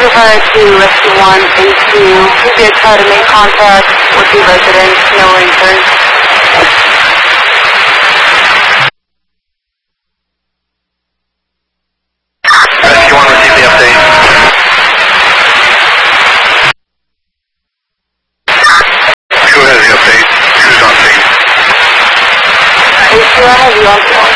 Riverside to Rescue 182. We did try to make contact with the residents. No answers. Rescue 1 received the update. Who has the update? Who's on scene? Rescue 1 has you on scene.